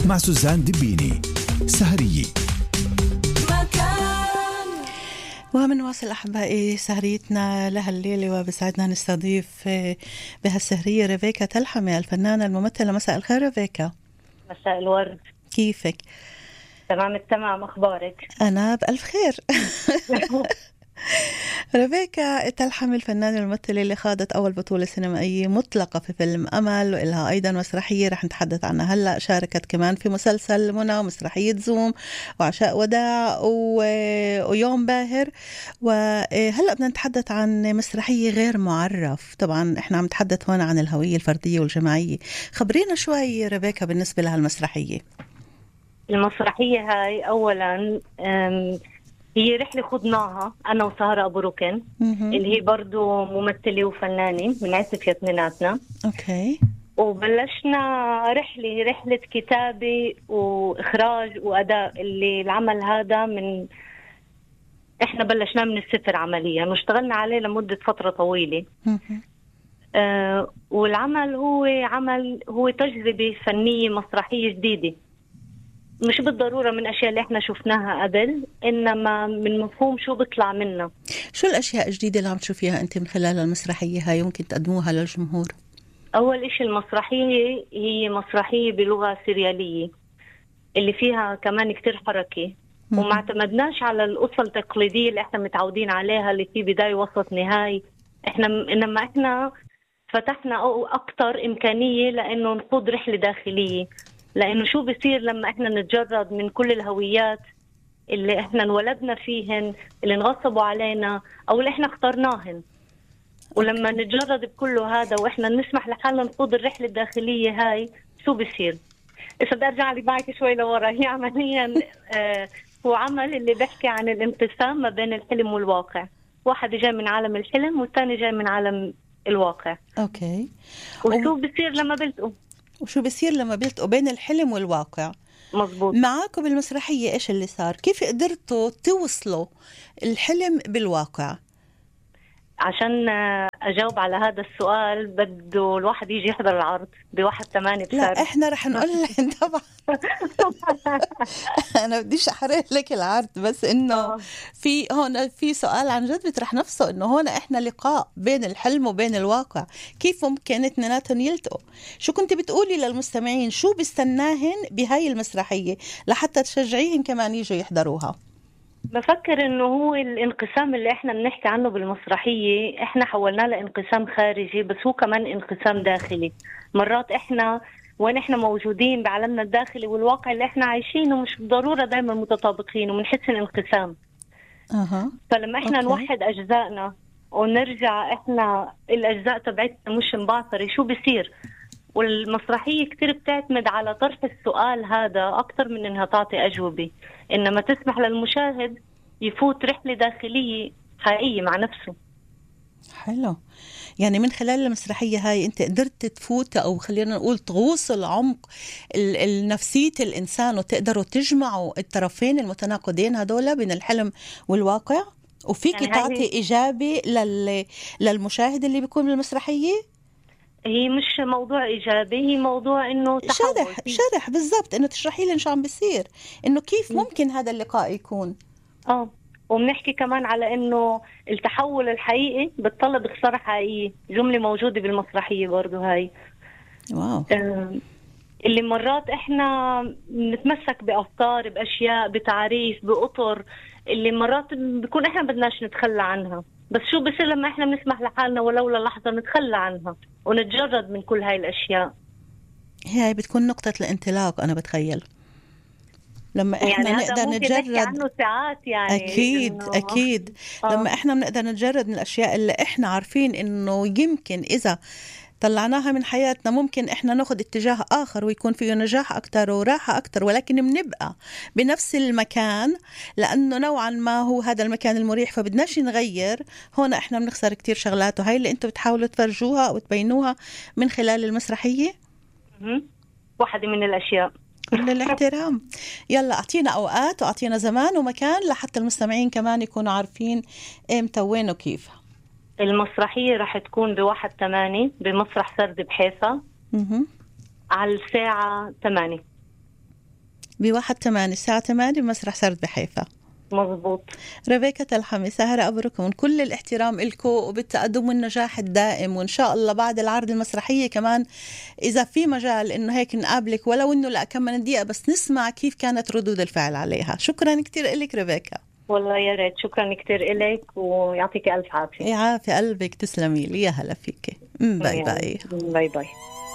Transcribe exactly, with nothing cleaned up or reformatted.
مع سوزان دبيني سهرية. ومن واصل أحبائي سهريتنا لهالليلة، وبسعدنا نستضيف بهالسهرية ريفيكا تلحمي الفنانة الممثلة. مساء الخير ريفيكا. مساء الورد. كيفك؟ تمام التمام، أخبارك؟ أنا بألف خير. ريفيكا تلحمي الفنانة الممثلة اللي خاضت أول بطولة سينمائية مطلقة في فيلم أمل، وإلها أيضا مسرحية رح نتحدث عنها هلأ. شاركت كمان في مسلسل منى ومسرحية زوم وعشاء وداع و... ويوم باهر، وهلأ بدنا نتحدث عن مسرحية غير معرف. طبعا إحنا عم نتحدث هون عن الهوية الفردية والجماعية. خبرينا شوي ريفيكا بالنسبة لها المسرحية. المسرحية هاي أولا هي رحلة خضناها أنا وسهرة أبو ركن اللي هي برضو ممثلة وفنانة من عسف يا اثنيناتنا. أوكي. وبلشنا رحلة رحلة كتابة وإخراج وأداء. اللي العمل هذا من إحنا بلشناه من الصفر عمليا، واشتغلنا عليه لمدة فترة طويلة. آه والعمل هو عمل هو تجربة فنية مسرحية جديدة، مش بالضرورة من أشياء اللي إحنا شفناها قبل، إنما من مفهوم شو بطلع منا. شو الأشياء الجديدة اللي عم تشوفيها أنت من خلال المسرحية هاي يمكن تقدموها للجمهور؟ أول إشي المسرحية هي مسرحية بلغة سريالية اللي فيها كمان كتير حركة، وما اعتمدناش على القصة التقليدية اللي إحنا متعودين عليها اللي في بداية وسط نهاية. إحنا إنما إحنا فتحنا أكتر إمكانية لأنه نخوض رحلة داخلية، لأنه شو بيصير لما إحنا نتجرد من كل الهويات اللي إحنا انولدنا فيهن، اللي انغصبوا علينا أو اللي إحنا اخترناهن، ولما نتجرد بكله هذا وإحنا نسمح لحالنا نخوض الرحلة الداخلية هاي شو بيصير. إذا بدي أرجع لي معك شوي لورا، هي عمليا آه هو عمل اللي بيحكي عن الانقسام ما بين الحلم والواقع. واحد جاي من عالم الحلم والثاني جاي من عالم الواقع. أوكي. وشو بيصير لما بلتقوا وشو بيصير لما بيلتقوا بين الحلم والواقع. مزبوط. معاكم بالمسرحية إيش اللي صار؟ كيف قدرتوا توصلوا الحلم بالواقع؟ عشان أجاوب على هذا السؤال بده الواحد يجي يحضر العرض بواحد ثمانية بسار. لا إحنا رح نقول لك طبعا. أنا بديش أحرق لك العرض، بس إنه في هون في سؤال عن جد بيطرح نفسه، إنه هون إحنا لقاء بين الحلم وبين الواقع، كيف ممكن اثنيناتهم يلتقوا؟ شو كنت بتقولي للمستمعين؟ شو بيستناهن بهاي المسرحية لحتى تشجعيهم كمان يجوا يحضروها؟ بفكر انه هو الانقسام اللي احنا بنحكي عنه بالمسرحية احنا حولناه لانقسام خارجي، بس هو كمان انقسام داخلي. مرات احنا وين احنا موجودين بعالمنا الداخلي والواقع اللي احنا عايشينه مش بالضرورة دائما متطابقين، ومنحس الانقسام. أه. فلما احنا أوكي. نوحد اجزائنا ونرجع احنا الاجزاء تبعتنا مش مبعثرة، شو بيصير؟ والمسرحية كتير بتعتمد على طرح السؤال هذا أكتر من إنها تعطي أجوبة، إنما تسمح للمشاهد يفوت رحلة داخلية حقيقية مع نفسه. حلو. يعني من خلال المسرحية هاي أنت قدرت تفوت، أو خلينا نقول تغوص العمق النفسية الإنسان، وتقدروا تجمعوا الطرفين المتناقضين هدول بين الحلم والواقع، وفيك يعني تعطي إجابة لل... للمشاهد اللي بيكون بالمسرحية. هي مش موضوع إيجابي، هي موضوع إنه شرح شرح بالضبط، إنه تشرحي لنا شو عم بيصير، إنه كيف ممكن هذا اللقاء يكون. آه وبنحكي كمان على إنه التحول الحقيقي بتطلب خسارة حقيقية، جملة موجودة بالمسرحية برضو هاي. واو. آه اللي مرات إحنا نتمسك بأفكار، بأشياء، بتعريف، بأطر اللي مرات بيكون إحنا بدناش نتخلى عنها، بس شو بصير لما إحنا بنسمح لحالنا ولو للحظة نتخلى عنها ونتجرد من كل هاي الأشياء. هاي بتكون نقطة الانطلاق أنا بتخيل، لما إحنا يعني نقدر نتجرد عنه ساعات يعني. أكيد أكيد. آه. لما إحنا بنقدر نتجرد من الأشياء اللي إحنا عارفين إنه يمكن إذا طلعناها من حياتنا ممكن إحنا ناخد اتجاه آخر ويكون فيه نجاح أكتر وراحة أكتر، ولكن بنبقى بنفس المكان لأنه نوعا ما هو هذا المكان المريح، فبدناش نغير. هنا إحنا بنخسر كتير شغلات، وهي اللي أنتوا بتحاولوا تفرجوها وتبينوها من خلال المسرحية. واحدة من الأشياء. كل الاحترام. يلا أعطينا أوقات وأعطينا زمان ومكان لحتى المستمعين كمان يكونوا عارفين إمتى وين وكيف. المسرحية رح تكون بواحد ثمانية بمسرح سرد بحيفا على الساعة ثمانية. بواحد ثمانية الساعة ثمانية بمسرح سرد بحيفا. مظبوط. ريبيكا تلحمي، سهرة أبركم كل الاحترام لكم وبالتقدم والنجاح الدائم، وإن شاء الله بعد العرض المسرحية كمان إذا في مجال إنه هيك نقابلك ولو إنه لا كم من دقيقة بس نسمع كيف كانت ردود الفعل عليها. شكرا كتير لك ريبيكا. والله يا ريت، شكرا كتير إليك ويعطيك ألف عافية. يعافي قلبك، تسلمي لي، يا هلا فيك. باي باي. باي باي.